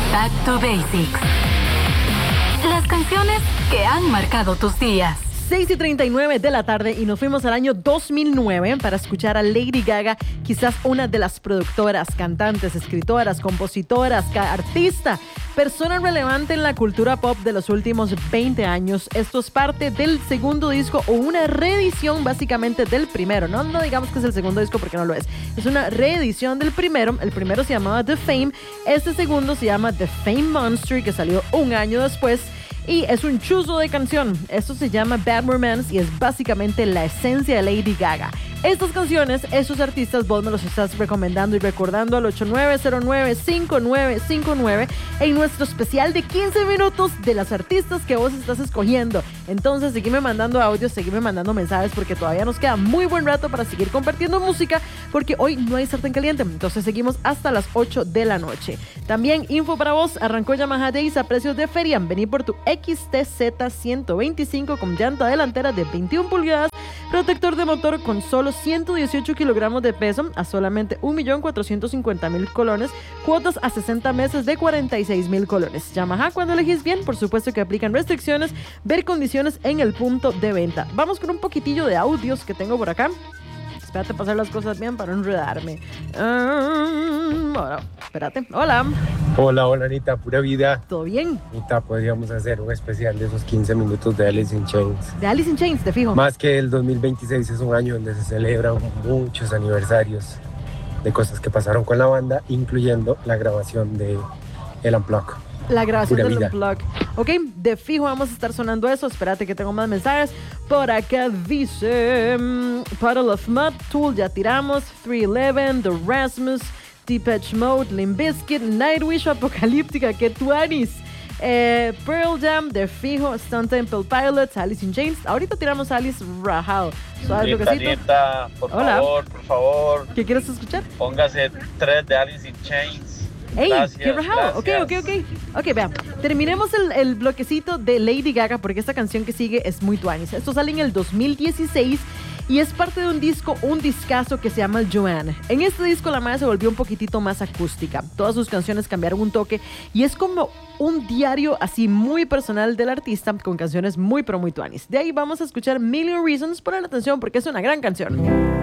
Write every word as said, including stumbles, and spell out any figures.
Back to Basics. Las canciones que han marcado tus días. seis y treinta y nueve de la tarde y nos fuimos al año dos mil nueve para escuchar a Lady Gaga, quizás una de las productoras, cantantes, escritoras, compositoras, ca- artista, persona relevante en la cultura pop de los últimos veinte años. Esto es parte del segundo disco o una reedición básicamente del primero. No, no digamos que es el segundo disco porque no lo es. Es una reedición del primero. El primero se llamaba The Fame. Este segundo se llama The Fame Monster, que salió un año después. Y es un chuzo de canción. Esto se llama Bad Romance y es básicamente la esencia de Lady Gaga. Estas canciones, esos artistas, vos me los estás recomendando y recordando al ocho nueve cero nueve cinco nueve cinco nueve en nuestro especial de quince minutos de las artistas que vos estás escogiendo. Entonces, seguime mandando audios, seguime mandando mensajes porque todavía nos queda muy buen rato para seguir compartiendo música porque hoy no hay sartén caliente. Entonces, seguimos hasta las ocho de la noche. También, info para vos, arrancó Yamaha Days a precios de feria. Vení por tu X T Z ciento veinticinco con llanta delantera de veintiuna pulgadas, protector de motor con solo ciento dieciocho kilogramos de peso a solamente un millón cuatrocientos cincuenta mil colones, cuotas a sesenta meses de cuarenta y seis mil colones. Yamaha, cuando elegís bien, por supuesto que aplican restricciones, ver condiciones en el punto de venta. Vamos con un poquitillo de audios que tengo por acá. Espérate pasar las cosas bien para no enredarme. Um, ahora, espérate. Hola. Hola, hola Anita, pura vida. ¿Todo bien? Anita, podríamos hacer un especial de esos quince minutos de Alice in Chains. De Alice in Chains, te fijo. Más que el dos mil veintiséis es un año donde se celebran muchos aniversarios de cosas que pasaron con la banda, incluyendo la grabación de El Unplugged. La grabación Pura del vida. Unplugged. Ok, de fijo vamos a estar sonando eso. Espérate que tengo más mensajes. Por acá dice um, Puddle of Mud, Tool, ya tiramos. three eleven, The Rasmus, Depeche Mode, Limp Bizkit, Nightwish, Apocalíptica, que tuanis. Eh, Pearl Jam, de fijo, Stone Temple Pilots, Alice in Chains. Ahorita tiramos Alice Rahal. Suave Anita, bloquecito. Anita, por Hola. favor, por favor, ¿Qué quieres escuchar? póngase tres de Alice in Chains. ¡Ey! Gracias, ¡Qué rajado! Ok, ok, gracias. ok. Ok, vean. Terminemos el, el bloquecito de Lady Gaga porque esta canción que sigue es muy tuanis. Esto sale en el dos mil dieciséis y es parte de un disco, un discazo que se llama Joanne. En este disco la madre se volvió un poquitito más acústica. Todas sus canciones cambiaron un toque y es como un diario así muy personal del artista con canciones muy pero muy tuanis. De ahí vamos a escuchar Million Reasons. Ponen atención porque es una gran canción.